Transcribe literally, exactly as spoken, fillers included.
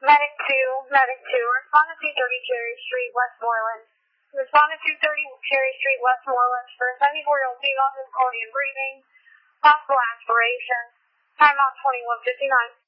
Medic two, Medic two, respond to two thirty Cherry Street, Westmoreland. Respond to two thirty Cherry Street, Westmoreland for a seventy-four-year-old female difficulty in breathing, possible aspiration. Timeout twenty-one fifty-nine.